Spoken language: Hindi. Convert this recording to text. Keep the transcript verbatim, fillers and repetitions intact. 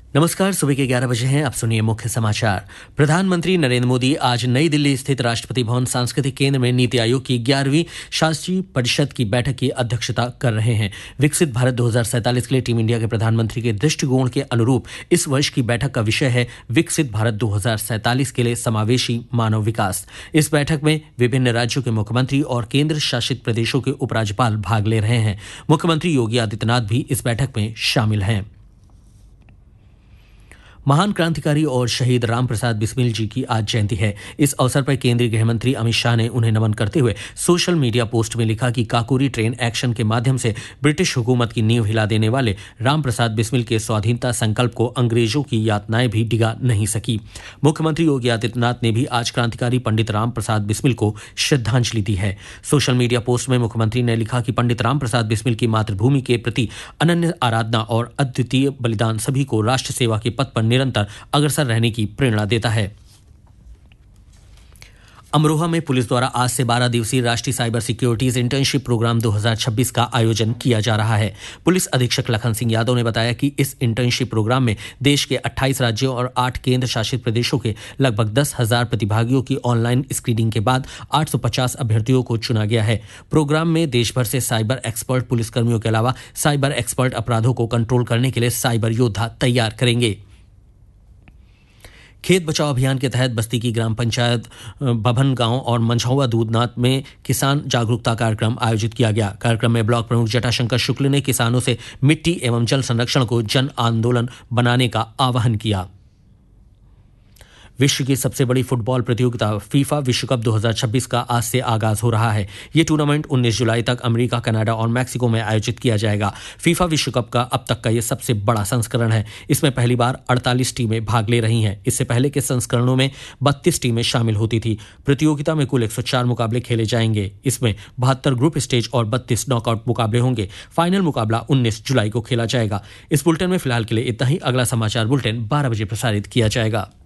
नमस्कार। सुबह के ग्यारह बजे हैं। अब सुनिए मुख्य समाचार। प्रधानमंत्री नरेंद्र मोदी आज नई दिल्ली स्थित राष्ट्रपति भवन सांस्कृतिक केंद्र में नीति आयोग की ग्यारहवीं शासी परिषद की बैठक की अध्यक्षता कर रहे हैं। विकसित भारत दो हज़ार सैंतालीस के लिए टीम इंडिया के प्रधानमंत्री के दृष्टिकोण के अनुरूप इस वर्ष की बैठक का विषय है विकसित भारत दो हज़ार सैंतालीस के लिए समावेशी मानव विकास। इस बैठक में विभिन्न राज्यों के मुख्यमंत्री और केंद्र शासित प्रदेशों के उपराज्यपाल भाग ले रहे हैं। मुख्यमंत्री योगी आदित्यनाथ भी इस बैठक में शामिल हैं। महान क्रांतिकारी और शहीद रामप्रसाद बिस्मिल जी की आज जयंती है। इस अवसर पर केंद्रीय गृह मंत्री अमित शाह ने उन्हें नमन करते हुए सोशल मीडिया पोस्ट में लिखा कि काकोरी ट्रेन एक्शन के माध्यम से ब्रिटिश हुकूमत की नींव हिला देने वाले रामप्रसाद बिस्मिल के स्वाधीनता संकल्प को अंग्रेजों की यातनाएं भी डिगा नहीं सकी। मुख्यमंत्री योगी आदित्यनाथ ने भी आज क्रांतिकारी पंडित रामप्रसाद बिस्मिल को श्रद्धांजलि दी है। सोशल मीडिया पोस्ट में मुख्यमंत्री ने लिखा कि पंडित रामप्रसाद बिस्मिल की मातृभूमि के प्रति अनन्य आराधना और अद्वितीय बलिदान सभी को राष्ट्र सेवा के पथ पर निरंतर अग्रसर रहने की प्रेरणा देता है। अमरोहा में पुलिस द्वारा आज से बारह दिवसीय राष्ट्रीय साइबर सिक्योरिटीज इंटर्नशिप प्रोग्राम दो हज़ार छब्बीस का आयोजन किया जा रहा है। पुलिस अधीक्षक लखन सिंह यादव ने बताया कि इस इंटर्नशिप प्रोग्राम में देश के अट्ठाईस राज्यों और आठ केंद्र शासित प्रदेशों के लगभग दस हजार प्रतिभागियों की ऑनलाइन स्क्रीनिंग के बाद आठ सौ पचास अभ्यर्थियों को चुना गया है। प्रोग्राम में देश भर से साइबर एक्सपर्ट पुलिसकर्मियों के अलावा साइबर एक्सपर्ट अपराधों को कंट्रोल करने के लिए साइबर योद्धा तैयार करेंगे। खेत बचाओ अभियान के तहत बस्ती की ग्राम पंचायत बभन गांव और मंझौवा दूधनाथ में किसान जागरूकता कार्यक्रम आयोजित किया गया। कार्यक्रम में ब्लॉक प्रमुख जटाशंकर शुक्ल ने किसानों से मिट्टी एवं जल संरक्षण को जन आंदोलन बनाने का आह्वान किया। विश्व की सबसे बड़ी फुटबॉल प्रतियोगिता फीफा विश्व कप दो हज़ार छब्बीस का आज से आगाज हो रहा है। ये टूर्नामेंट उन्नीस जुलाई तक अमेरिका, कनाडा और मैक्सिको में आयोजित किया जाएगा। फीफा विश्व कप का अब तक का ये सबसे बड़ा संस्करण है। इसमें पहली बार अड़तालीस टीमें भाग ले रही हैं। इससे पहले के संस्करणों में बत्तीस टीमें शामिल होती थी। प्रतियोगिता में कुल एक सौ चार मुकाबले खेले जाएंगे। इसमें बहत्तर ग्रुप स्टेज और बत्तीस नॉकआउट मुकाबले होंगे। फाइनल मुकाबला उन्नीस जुलाई को खेला जाएगा। इस बुलेटिन में फिलहाल के लिए इतना ही। अगला समाचार बुलेटिन बारह बजे प्रसारित किया जाएगा।